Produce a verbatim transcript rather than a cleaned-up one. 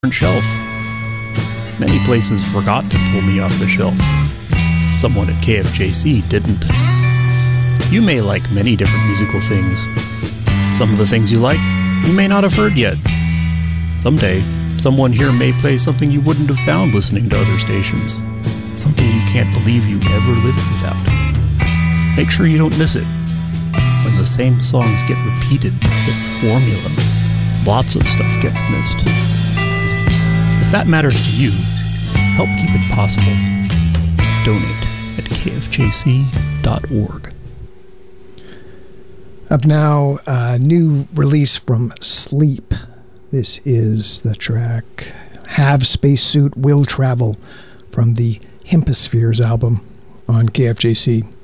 shelf. Many places forgot to pull me off the shelf. Someone at K F J C didn't. You may like many different musical things. Some of the things you like, you may not have heard yet. Someday, someone here may play something you wouldn't have found listening to other stations. Something you can't believe you ever lived without. Make sure you don't miss it. When the same songs get repeated to fit formula, lots of stuff gets missed. If that matters to you, help keep it possible. Donate at k f j c dot org. Up now, a new release from Sleep. This is the track Have Spacesuit Will Travel from the Hempispheres album on K F J C.